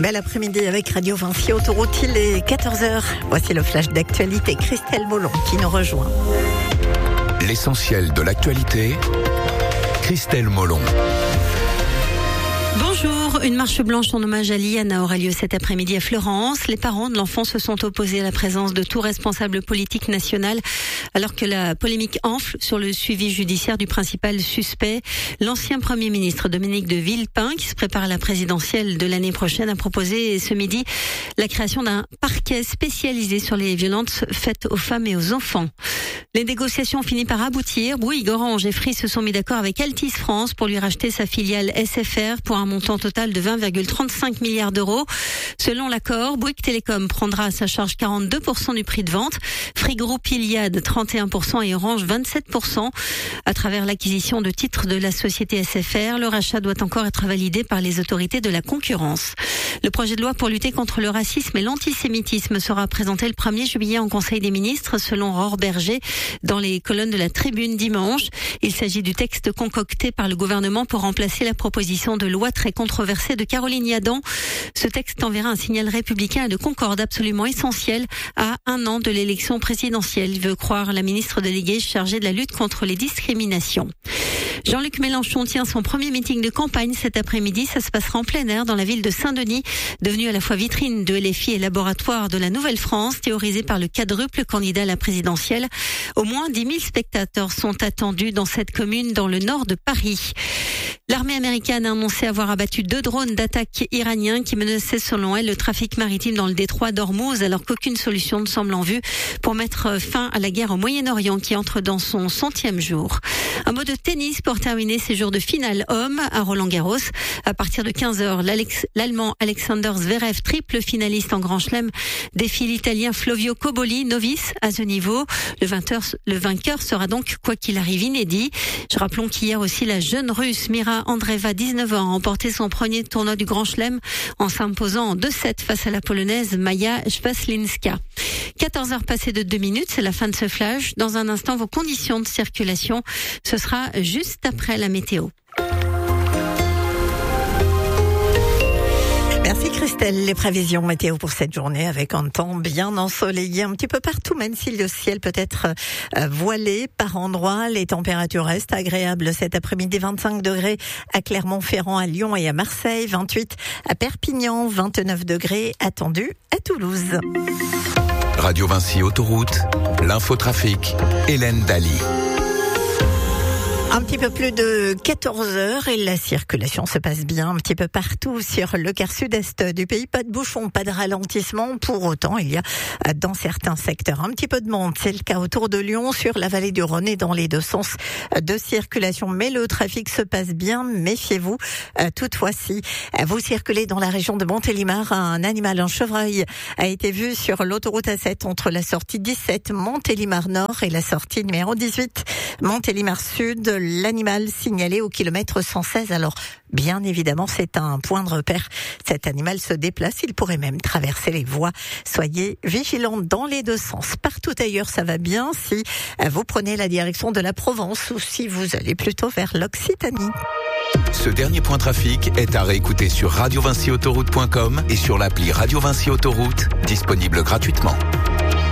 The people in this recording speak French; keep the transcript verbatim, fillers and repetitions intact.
Bel après-midi avec Radio Vinci Autoroute, il est quatorze heures. Voici le flash d'actualité, Christelle Molon qui nous rejoint. L'essentiel de l'actualité, Christelle Molon. Bonjour, une marche blanche en hommage à Liana aura lieu cet après-midi à Florence. Les parents de l'enfant se sont opposés à la présence de tout responsable politique national alors que la polémique enfle sur le suivi judiciaire du principal suspect. L'ancien Premier ministre Dominique de Villepin, qui se prépare à la présidentielle de l'année prochaine, a proposé ce midi la création d'un parquet spécialisé sur les violences faites aux femmes et aux enfants. Les négociations ont fini par aboutir. Bouygues, Orange et Free se sont mis d'accord avec Altice France pour lui racheter sa filiale S F R pour un montant total de vingt virgule trente-cinq milliards d'euros. Selon l'accord, Bouygues Télécom prendra à sa charge quarante-deux pour cent du prix de vente, Free Group Iliad trente et un pour cent et Orange vingt-sept pour cent. À travers l'acquisition de titres de la société S F R, le rachat doit encore être validé par les autorités de la concurrence. Le projet de loi pour lutter contre le racisme et l'antisémitisme sera présenté le premier juillet en Conseil des ministres, selon Aurore Berger, dans les colonnes de la Tribune dimanche. Il s'agit du texte concocté par le gouvernement pour remplacer la proposition de loi très controversée de Caroline Yadan. Ce texte enverra un signal républicain et de concorde absolument essentiel à un an de l'élection présidentielle, il veut croire la ministre déléguée chargée de la lutte contre les discriminations. Jean-Luc Mélenchon tient son premier meeting de campagne cet après-midi. Ça se passera en plein air dans la ville de Saint-Denis, devenue à la fois vitrine de L F I et laboratoire de la Nouvelle-France, théorisée par le quadruple candidat à la présidentielle. Au moins dix mille spectateurs sont attendus dans cette commune dans le nord de Paris. L'armée américaine a annoncé avoir abattu deux drones d'attaque iraniens qui menaçaient selon elle le trafic maritime dans le détroit d'Ormuz, alors qu'aucune solution ne semble en vue pour mettre fin à la guerre au Moyen-Orient qui entre dans son centième jour. Un mot de tennis pour terminer ces jours de finale homme à Roland-Garros. À partir de quinze heures, l'Allemand Alexander Zverev, triple finaliste en Grand Chelem, défie l'Italien Flavio Cobolli, novice à ce niveau. Le vainqueur, le vainqueur sera donc, quoi qu'il arrive, inédit. Je rappelons qu'hier aussi, la jeune Russe Mira Andreeva, dix-neuf ans, a remporté son premier tournoi du Grand Chelem en s'imposant en deux sept face à la Polonaise Maja Szwaslinska. quatorze heures passées de deux minutes, c'est la fin de ce flash. Dans un instant, vos conditions de circulation, ce sera juste après la météo. Merci Christelle. Les prévisions météo pour cette journée avec un temps bien ensoleillé un petit peu partout, même si le ciel peut être euh, voilé par endroits. Les températures restent agréables cet après-midi. vingt-cinq degrés à Clermont-Ferrand, à Lyon et à Marseille. vingt-huit à Perpignan, vingt-neuf degrés attendus à Toulouse. Radio Vinci Autoroute, l'infotrafic, Hélène Daly. Un petit peu plus de quatorze heures et la circulation se passe bien un petit peu partout sur le quart sud-est du pays. Pas de bouchons, pas de ralentissement. Pour autant, il y a dans certains secteurs un petit peu de monde. C'est le cas autour de Lyon, sur la vallée du Rhône et dans les deux sens de circulation. Mais le trafic se passe bien, méfiez-vous. Toutefois, si vous circulez dans la région de Montélimar, un animal, un chevreuil, a été vu sur l'autoroute A sept entre la sortie dix-sept Montélimar Nord et la sortie numéro dix-huit Montélimar Sud. L'animal signalé au kilomètre cent seize. Alors, bien évidemment, c'est un point de repère. Cet animal se déplace. Il pourrait même traverser les voies. Soyez vigilants dans les deux sens. Partout ailleurs, ça va bien si vous prenez la direction de la Provence ou si vous allez plutôt vers l'Occitanie. Ce dernier point trafic est à réécouter sur radio vinci autoroute point com et sur l'appli Radio Vinci Autoroute, disponible gratuitement.